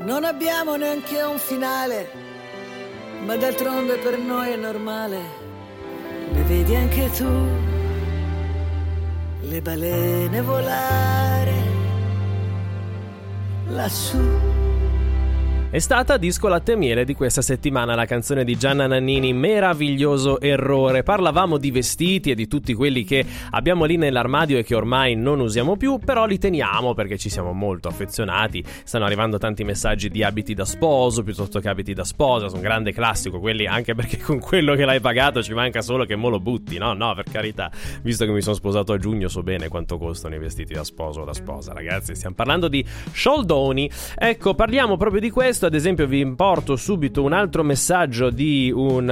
Non abbiamo neanche un finale, ma d'altronde per noi è normale. Le vedi anche tu, le balene volare lassù. È stata disco latte e miele di questa settimana la canzone di Gianna Nannini, Meraviglioso errore. Parlavamo di vestiti e di tutti quelli che abbiamo lì nell'armadio e che ormai non usiamo più, però li teniamo perché ci siamo molto affezionati. Stanno arrivando tanti messaggi di abiti da sposo piuttosto che abiti da sposa, sono un grande classico quelli, anche perché con quello che l'hai pagato ci manca solo che mo lo butti. No, per carità, visto che mi sono sposato a giugno so bene quanto costano i vestiti da sposo o da sposa, ragazzi. Stiamo parlando di soldoni. Ecco, parliamo proprio di questo. Ad esempio vi importo subito un altro messaggio di un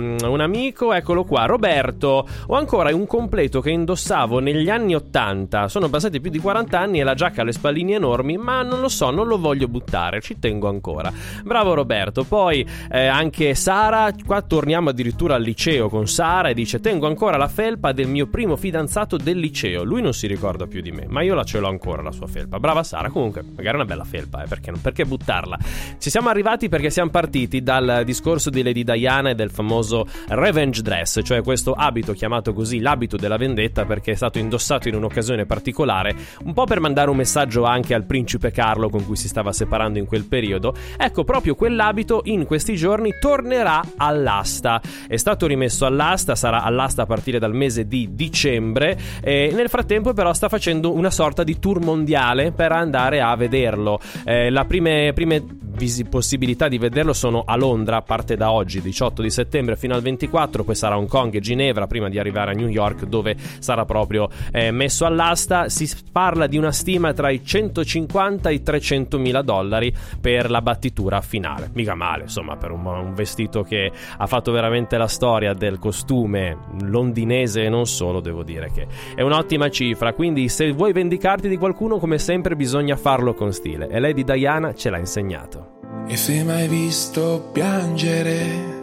amico, eccolo qua. Roberto: ho ancora un completo che indossavo negli anni 80, sono passati più di 40 anni e la giacca ha le spalline enormi, ma non lo so, non lo voglio buttare, ci tengo ancora. Bravo Roberto. Poi anche Sara, qua torniamo addirittura al liceo con Sara, e dice: tengo ancora la felpa del mio primo fidanzato del liceo, lui non si ricorda più di me, ma io ce l'ho ancora la sua felpa. Brava Sara. Comunque magari è una bella felpa, perché buttarla? Ci siamo arrivati perché siamo partiti dal discorso di Lady Diana e del famoso revenge dress, cioè questo abito chiamato così, l'abito della vendetta, perché è stato indossato in un'occasione particolare, un po' per mandare un messaggio anche al principe Carlo con cui si stava separando in quel periodo. Ecco, proprio quell'abito in questi giorni tornerà all'asta, è stato rimesso all'asta, sarà all'asta a partire dal mese di dicembre, e nel frattempo però sta facendo una sorta di tour mondiale per andare a vederlo. Le prime possibilità di vederlo sono a Londra, a parte da oggi 18 di settembre fino al 24, poi sarà Hong Kong e Ginevra prima di arrivare a New York, dove sarà proprio messo all'asta. Si parla di una stima tra i 150 e i 300 mila dollari per la battitura finale. Mica male, insomma, per un vestito che ha fatto veramente la storia del costume londinese e non solo. Devo dire che è un'ottima cifra, quindi se vuoi vendicarti di qualcuno, come sempre bisogna farlo con stile, e Lady Diana ce l'ha insegnato. E se mai visto piangere